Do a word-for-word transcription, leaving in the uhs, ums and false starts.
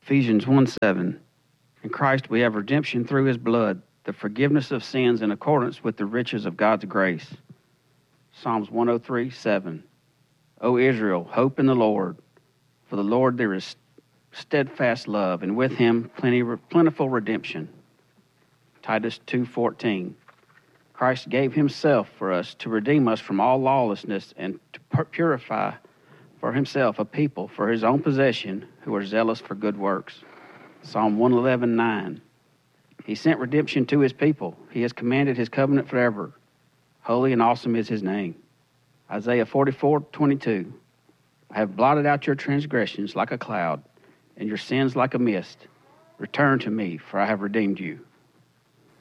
Ephesians one seven. In Christ we have redemption through his blood, the forgiveness of sins in accordance with the riches of God's grace. Psalms one oh three seven. O Israel, hope in the Lord. For the Lord there is steadfast love, and with him plenty, plentiful redemption. Titus two fourteen. Christ gave himself for us to redeem us from all lawlessness and to purify for himself a people for his own possession who are zealous for good works. Psalm one eleven nine. He sent redemption to his people. He has commanded his covenant forever. Holy and awesome is his name. Isaiah forty-four twenty-two. I have blotted out your transgressions like a cloud, and your sins like a mist. Return to me, for I have redeemed you.